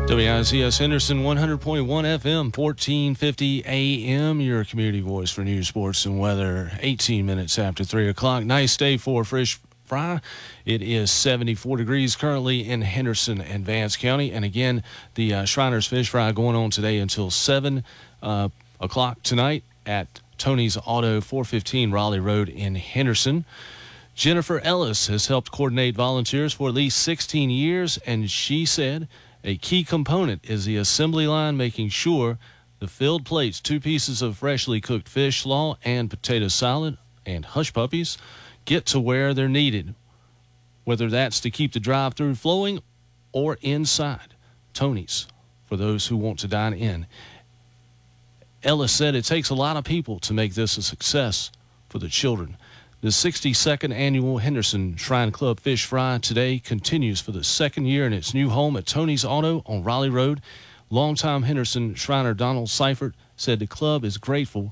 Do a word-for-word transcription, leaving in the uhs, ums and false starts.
W I Z S Henderson, one hundred point one F M, fourteen fifty A M, your community voice for news, sports, and weather. eighteen minutes after three o'clock. Nice day for fish fry. It is seventy-four degrees currently in Henderson and Vance County. And again, the uh, Shriners Fish Fry going on today until seven uh, o'clock tonight at Tony's Auto, four fifteen Raleigh Road in Henderson. Jennifer Ellis has helped coordinate volunteers for at least sixteen years, and she said a key component is the assembly line, making sure the filled plates, two pieces of freshly cooked fish slaw and potato salad and hush puppies get to where they're needed, whether that's to keep the drive-through flowing or inside Tony's for those who want to dine in. Ellis said it takes a lot of people to make this a success for the children. The sixty-second annual Henderson Shrine Club Fish Fry today continues for the second year in its new home at Tony's Auto on Raleigh Road. Longtime Henderson Shriner Donald Seifert said the club is grateful